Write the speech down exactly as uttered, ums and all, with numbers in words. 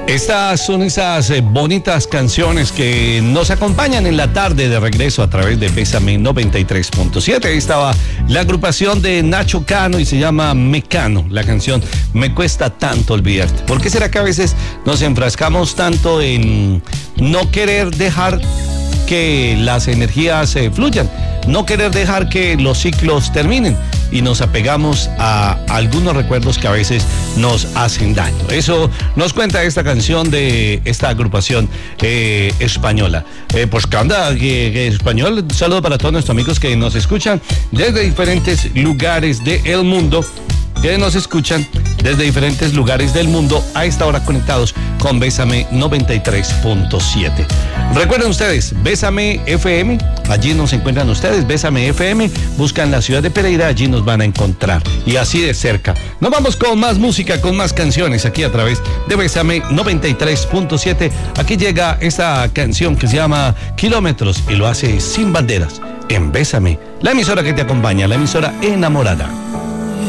Estas son esas eh, bonitas canciones que nos acompañan en la tarde de regreso a través de Bésame noventa y tres punto siete. Ahí estaba la agrupación de Nacho Cano y se llama Mecano. La canción Me cuesta tanto olvidarte. ¿Por qué será que a veces nos enfrascamos tanto en no querer dejar que las energías eh, fluyan, no querer dejar que los ciclos terminen y nos apegamos a algunos recuerdos que a veces nos hacen daño? Eso nos cuenta esta canción de esta agrupación eh, española. Eh, pues que anda, que, que español. Un saludo para todos nuestros amigos que nos escuchan desde diferentes lugares del mundo, que nos escuchan desde diferentes lugares del mundo a esta hora conectados con Bésame noventa y tres punto siete. Recuerden ustedes, Bésame F M, allí nos encuentran ustedes, Bésame F M, buscan la ciudad de Pereira, allí nos van a encontrar, y así de cerca. Nos vamos con más música, con más canciones aquí a través de Bésame noventa y tres punto siete. Aquí llega esta canción que se llama Kilómetros y lo hace Sin Banderas en Bésame, la emisora que te acompaña, la emisora enamorada.